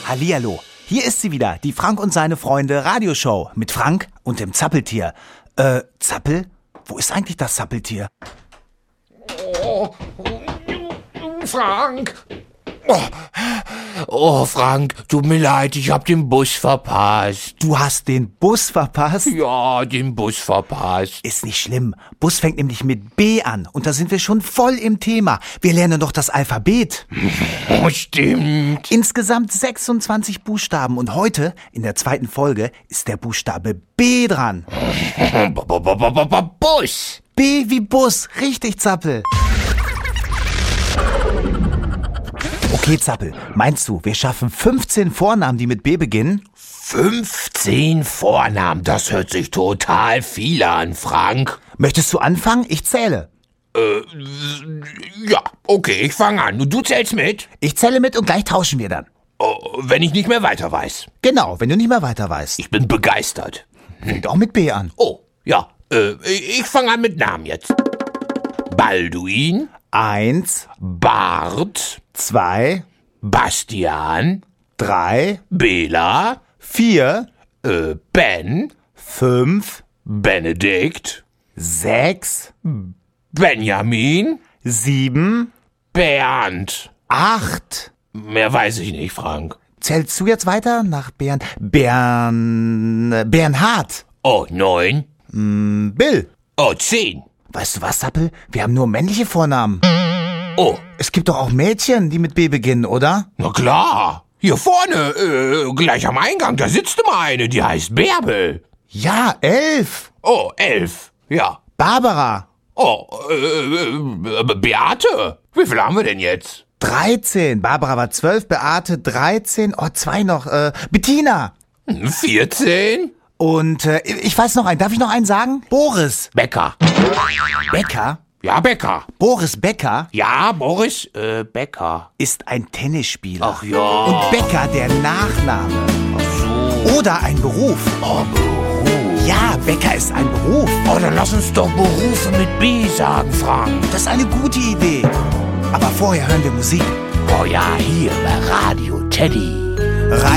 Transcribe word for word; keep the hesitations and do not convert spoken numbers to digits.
Hallihallo, hier ist sie wieder, die Frank und seine Freunde Radioshow mit Frank und dem Zappeltier. Äh, Zappel? Wo ist eigentlich das Zappeltier? Oh, Frank! Oh, oh, Frank, tut mir leid, ich hab den Bus verpasst. Du hast den Bus verpasst? Ja, den Bus verpasst. Ist nicht schlimm. Bus fängt nämlich mit B an und da sind wir schon voll im Thema. Wir lernen doch das Alphabet. Oh, stimmt. Insgesamt sechsundzwanzig Buchstaben und heute, in der zweiten Folge, ist der Buchstabe B dran. Bus. B wie Bus, richtig, Zappel. Okay, Zappel, meinst du, wir schaffen fünfzehn Vornamen, die mit B beginnen? fünfzehn Vornamen, das hört sich total viel an, Frank. Möchtest du anfangen? Ich zähle. Äh, ja, okay, ich fange an. Du zählst mit? Ich zähle mit und gleich tauschen wir dann. Oh, wenn ich nicht mehr weiter weiß. Genau, wenn du nicht mehr weiter weißt. Ich bin begeistert. Fängt auch mit B an. Oh, ja, äh, ich fange an mit Namen jetzt. Balduin. Eins, Bart. zwei, Bastian. drei, Bela. vier, Äh, Ben. fünf, Benedikt. sechs, Benjamin. sieben, Bernd. acht. Mehr weiß ich nicht, Frank. Zählst du jetzt weiter nach Bern? Bern... Bernhard. Oh, neun. Hm, Bill. Oh, zehn. Weißt du was, Zappel? Wir haben nur männliche Vornamen. Oh, Es gibt doch auch Mädchen, die mit B beginnen, oder? na klar. Hier vorne, äh, gleich am Eingang, da sitzt immer eine, die heißt Bärbel. Ja, elf. Oh, elf. Ja. Barbara. Oh, äh, äh, Beate. Wie viel haben wir denn jetzt? dreizehn. Barbara war zwölf, Beate dreizehn. Oh, zwei noch. Äh, Bettina. vierzehn. Und äh, ich weiß noch einen. Darf ich noch einen sagen? Boris. Becker. Becker? Ja, Becker. Boris Becker Ja, Boris, äh, Becker. ist ein Tennisspieler. Ach ja. Und Becker der Nachname. Ach so. Oder ein Beruf. Oh, Beruf. Ja, Becker ist ein Beruf. Oh, dann lass uns doch Berufe mit B sagen, Frank. Das ist eine gute Idee. Aber vorher hören wir Musik. Oh ja, hier bei Radio Teddy. Rein